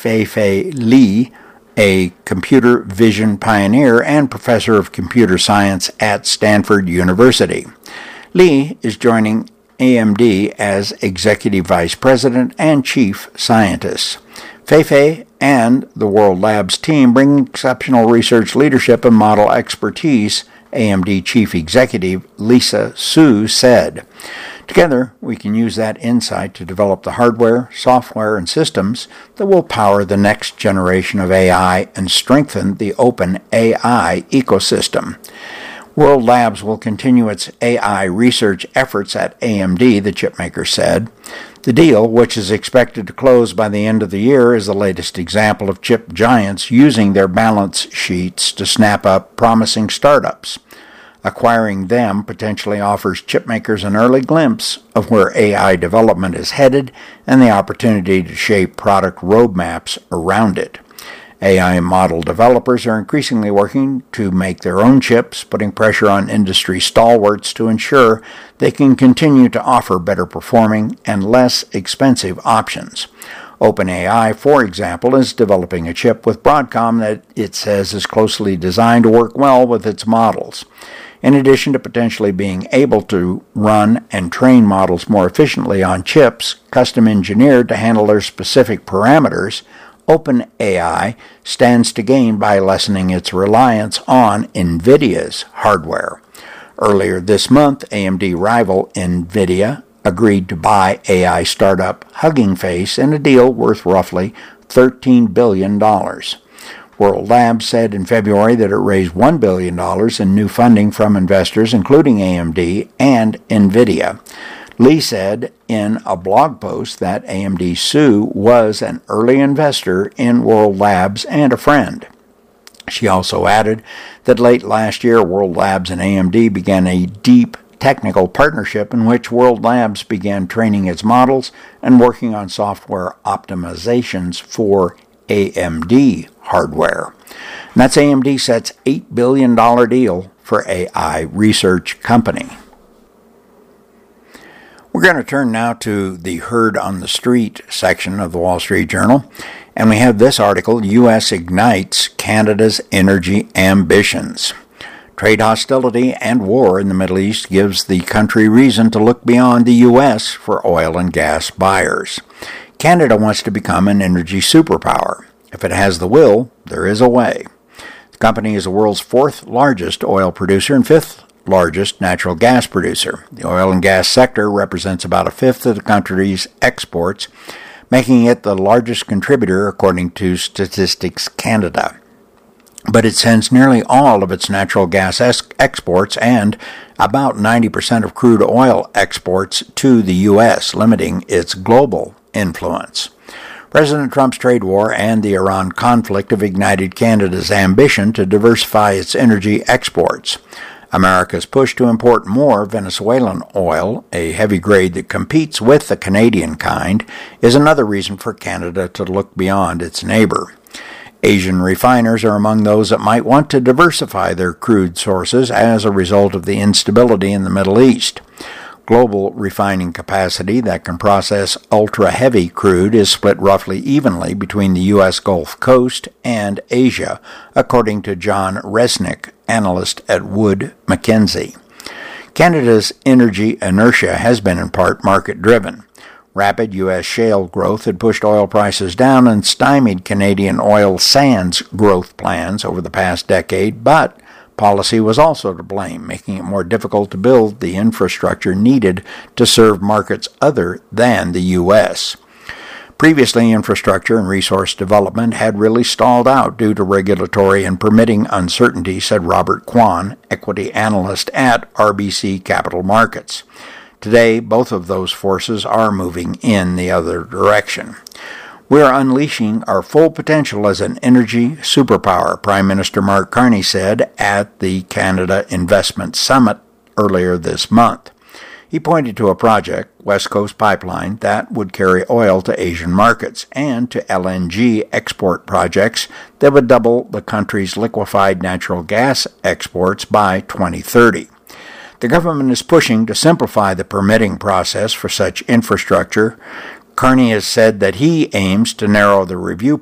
Fei-Fei Li, a computer vision pioneer and professor of computer science at Stanford University. Li is joining AMD as Executive Vice President and Chief Scientist. Fei-Fei and the World Labs team bring exceptional research leadership and model expertise, AMD Chief Executive Lisa Su said. Together, we can use that insight to develop the hardware, software, and systems that will power the next generation of AI and strengthen the open AI ecosystem. World Labs will continue its AI research efforts at AMD, the chipmaker said. The deal, which is expected to close by the end of the year, is the latest example of chip giants using their balance sheets to snap up promising startups. Acquiring them potentially offers chipmakers an early glimpse of where AI development is headed and the opportunity to shape product roadmaps around it. AI model developers are increasingly working to make their own chips, putting pressure on industry stalwarts to ensure they can continue to offer better performing and less expensive options. OpenAI, for example, is developing a chip with Broadcom that it says is closely designed to work well with its models. In addition to potentially being able to run and train models more efficiently on chips custom engineered to handle their specific parameters, OpenAI stands to gain by lessening its reliance on NVIDIA's hardware. Earlier this month, AMD rival NVIDIA agreed to buy AI startup Hugging Face in a deal worth roughly $13 billion. World Labs said in February that it raised $1 billion in new funding from investors, including AMD and NVIDIA. Lee said in a blog post that AMD Su was an early investor in World Labs and a friend. She also added that late last year, World Labs and AMD began a deep technical partnership in which World Labs began training its models and working on software optimizations for AMD hardware. And that's AMD sets $8 billion deal for AI research company. We're going to turn now to the Herd on the Street section of the Wall Street Journal, and we have this article, U.S. Ignites Canada's Energy Ambitions. Trade hostility and war in the Middle East gives the country reason to look beyond the U.S. for oil and gas buyers. Canada wants to become an energy superpower. If it has the will, there is a way. The company is the world's fourth largest oil producer and fifth largest natural gas producer. The oil and gas sector represents about a fifth of the country's exports, making it the largest contributor according to Statistics Canada. But it sends nearly all of its natural gas exports and about 90% of crude oil exports to the U.S., limiting its global influence. President Trump's trade war and the Iran conflict have ignited Canada's ambition to diversify its energy exports. America's push to import more Venezuelan oil, a heavy grade that competes with the Canadian kind, is another reason for Canada to look beyond its neighbor. Asian refiners are among those that might want to diversify their crude sources as a result of the instability in the Middle East. Global refining capacity that can process ultra-heavy crude is split roughly evenly between the U.S. Gulf Coast and Asia, according to John Resnick, analyst at Wood Mackenzie. Canada's energy inertia has been in part market-driven. Rapid U.S. shale growth had pushed oil prices down and stymied Canadian oil sands growth plans over the past decade, but policy was also to blame, making it more difficult to build the infrastructure needed to serve markets other than the U.S. Previously, infrastructure and resource development had really stalled out due to regulatory and permitting uncertainty, said Robert Kwan, equity analyst at RBC Capital Markets. Today, both of those forces are moving in the other direction. We are unleashing our full potential as an energy superpower, Prime Minister Mark Carney said at the Canada Investment Summit earlier this month. He pointed to a project, West Coast Pipeline, that would carry oil to Asian markets, and to LNG export projects that would double the country's liquefied natural gas exports by 2030. The government is pushing to simplify the permitting process for such infrastructure. Carney has said that he aims to narrow the review